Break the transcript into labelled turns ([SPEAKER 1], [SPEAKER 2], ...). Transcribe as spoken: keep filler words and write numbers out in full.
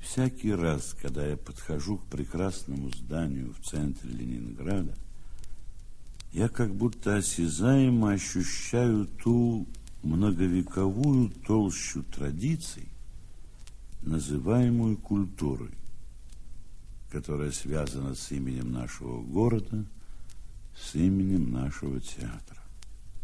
[SPEAKER 1] Всякий раз, когда я подхожу к прекрасному зданию в центре Ленинграда, я как будто осязаемо ощущаю ту многовековую толщу традиций, называемую культурой, которая связана с именем нашего города, с именем нашего театра.